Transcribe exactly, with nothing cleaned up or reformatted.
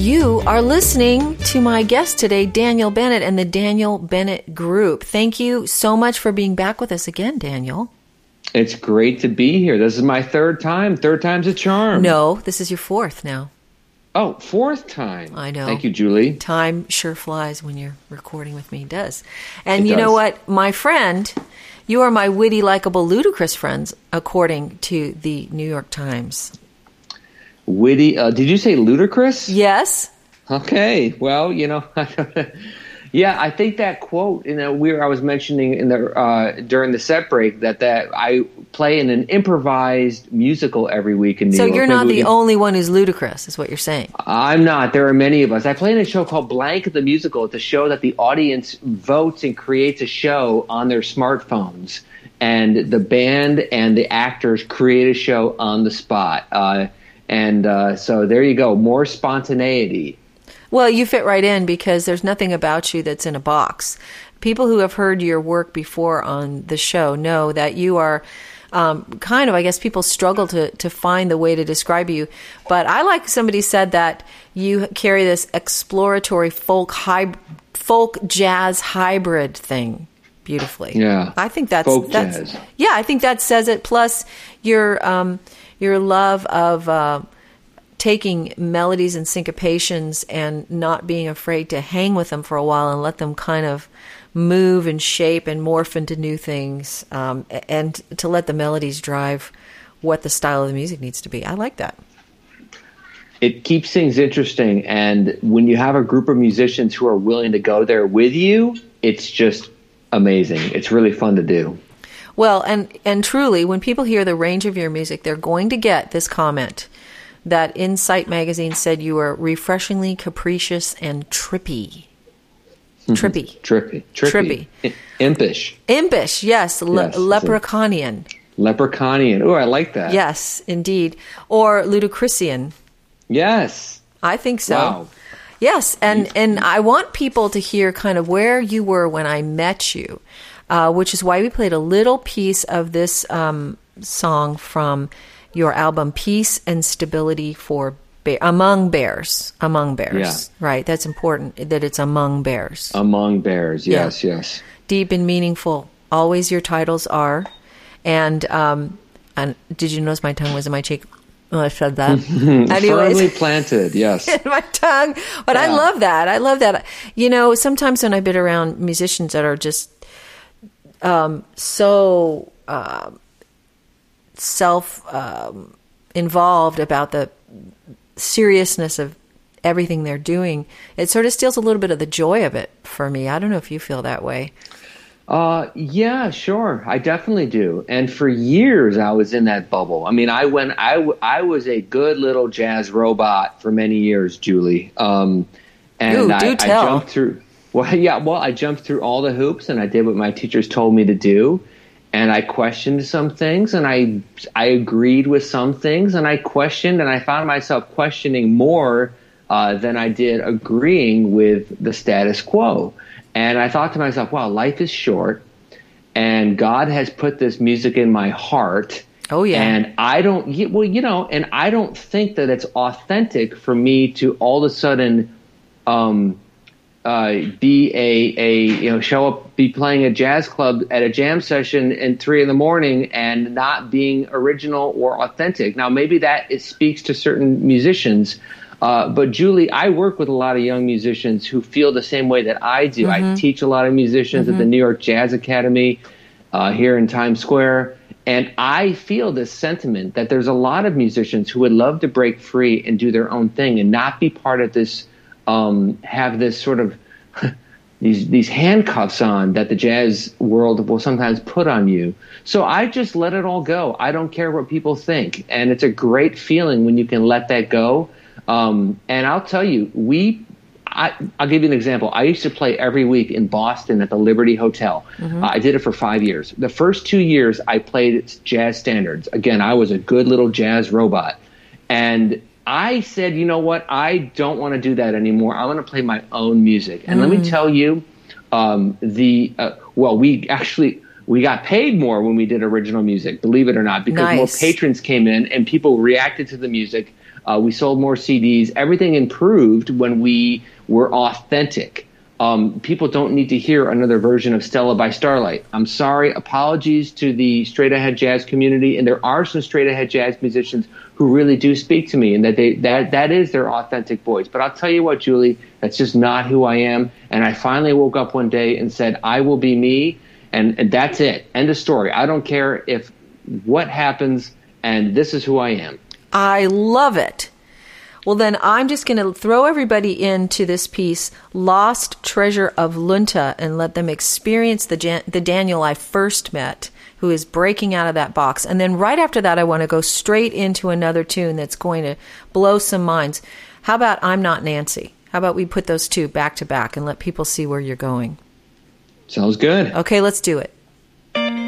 You are listening to my guest today, Daniel Bennett and the Daniel Bennett Group. Thank you so much for being back with us again, Daniel. It's great to be here. This is my third time. Third time's a charm. No, this is your fourth now. Oh, fourth time. I know. Thank you, Julie. Time sure flies when you're recording with me. It does. And It you does. know what? My friend, you are my witty, likable, ludicrous friends, according to the New York Times. Witty. Uh, did you say ludicrous? Yes. Okay. Well, you know, yeah, I think that quote, you know, we were, I was mentioning in the uh, during the set break that that I play in an improvised musical every week in New So York. you're not Maybe the we- only one who's ludicrous, is what you're saying. I'm not. There are many of us. I play in a show called Blank the Musical. It's a show that the audience votes and creates a show on their smartphones. And the band and the actors create a show on the spot. Uh, and uh, so there you go. More spontaneity. Well, you fit right in because there's nothing about you that's in a box. People who have heard your work before on the show know that you are um, kind of, I guess people struggle to, to find the way to describe you. But I like somebody said that you carry this exploratory folk hy- folk jazz hybrid thing beautifully. Yeah. I think that's, Folk that's jazz. yeah, I think that says it. Plus your um, your love of uh, taking melodies and syncopations and not being afraid to hang with them for a while and let them kind of move and shape and morph into new things, um, and to let the melodies drive what the style of the music needs to be. I like that. It keeps things interesting. And when you have a group of musicians who are willing to go there with you, it's just amazing. It's really fun to do. Well, and, and truly, when people hear the range of your music, they're going to get this comment that Insight magazine said you were refreshingly capricious and trippy. Trippy. Trippy. Trippy. I- Impish. Impish, yes. Le- Yes, leprechaunian. Leprechaunian. Oh, I like that. Yes, indeed. Or ludicrisian. Yes. I think so. Wow. Yes, and, and I want people to hear kind of where you were when I met you, uh, which is why we played a little piece of this um, song from your album, Peace and Stability for Bear, Among Bears. Among Bears. Yeah. Right, that's important that it's Among Bears. Among Bears. Yes, Yeah. yes. Deep and meaningful. Always your titles are. And um, and did you notice my tongue was in my cheek when I said that? Firmly Anyways. planted. Yes. In my tongue. But I Yeah. love that. I love that. You know, sometimes when I've been around musicians that are just um, so uh, self um, involved about the seriousness of everything they're doing, it sort of steals a little bit of the joy of it for me. I don't know if you feel that way. Uh, yeah, sure. I definitely do. And for years, I was in that bubble. I mean, I went, I, w- I was a good little jazz robot for many years, Julie. Um, and Ooh, do I, I tell. jumped through, well, yeah, well, I jumped through all the hoops and I did what my teachers told me to do. And I questioned some things and I, I agreed with some things and I questioned and I found myself questioning more, uh, than I did agreeing with the status quo. And I thought to myself, wow, life is short and God has put this music in my heart. Oh, yeah. And I don't, well, you know, and I don't think that it's authentic for me to all of a sudden um, uh, be a, a, you know, show up, be playing a jazz club at a jam session in three in the morning and not being original or authentic. Now, maybe that it speaks to certain musicians. Uh, but Julie, I work with a lot of young musicians who feel the same way that I do. Mm-hmm. I teach a lot of musicians Mm-hmm. at the New York Jazz Academy uh, here in Times Square. And I feel this sentiment that there's a lot of musicians who would love to break free and do their own thing and not be part of this, um, have this sort of these these handcuffs on that the jazz world will sometimes put on you. So I just let it all go. I don't care what people think. And it's a great feeling when you can let that go. Um, and I'll tell you, we, I, I'll give you an example. I used to play every week in Boston at the Liberty Hotel. Mm-hmm. Uh, I did it for five years. The first two years I played jazz standards. Again, I was a good little jazz robot. And I said, you know what? I don't want to do that anymore. I want to play my own music. And mm. let me tell you, um, the, uh, well, we actually, we got paid more when we did original music, believe it or not, because nice. more patrons came in and people reacted to the music. Uh, we sold more C Ds. Everything improved when we were authentic. Um, people don't need to hear another version of Stella by Starlight. I'm sorry. Apologies to the straight ahead jazz community. And there are some straight ahead jazz musicians who really do speak to me, and that they that that is their authentic voice. But I'll tell you what, Julie, that's just not who I am. And I finally woke up one day and said, I will be me. And, and that's it. End of story. I don't care if what happens, and this is who I am. I love it. Well, then I'm just going to throw everybody into this piece, Lost Treasure of Lunta, and let them experience the Jan- the Daniel I first met, who is breaking out of that box. And then right after that, I want to go straight into another tune that's going to blow some minds. How about I'm Not Nancy? How about we put those two back to back and let people see where you're going? Sounds good. Okay, let's do it.